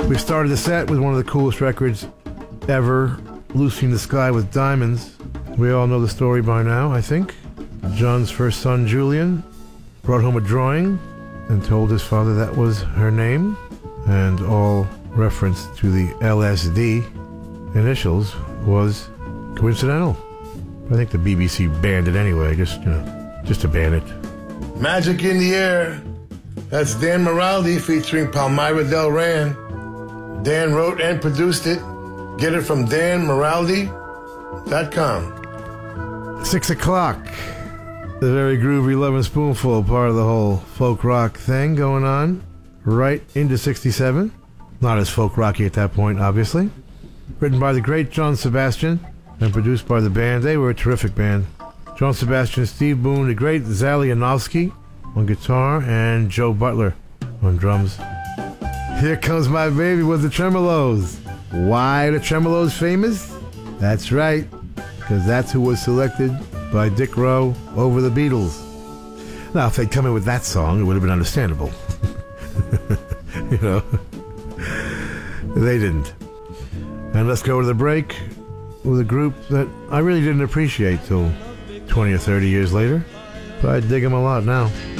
We started the set with one of the coolest records ever, Lucy in the Sky with Diamonds. We all know the story by now, I think. John's first son, Julian, brought home a drawing and told his father that was her name, and all reference to the LSD initials was coincidental. I think the BBC banned it anyway, just to ban it. Magic in the Air. That's Dan Moraldi featuring Palmyra Del Rey. Dan wrote and produced it. Get it from danmoraldi.com. 6 o'clock. The very groovy Lovin' Spoonful, part of the whole folk rock thing going on. Right into 67. Not as folk rocky at that point, obviously. Written by the great John Sebastian and produced by the band. They were a terrific band. John Sebastian, Steve Boone, the great Zalianowski on guitar, and Joe Butler on drums. Here Comes My Baby with the Tremolos. Why are the Tremolos famous? That's right, because that's who was selected by Dick Rowe over the Beatles. Now, if they'd come in with that song, it would have been understandable. They didn't. And let's go to the break with a group that I really didn't appreciate till 20 or 30 years later, but I dig them a lot now.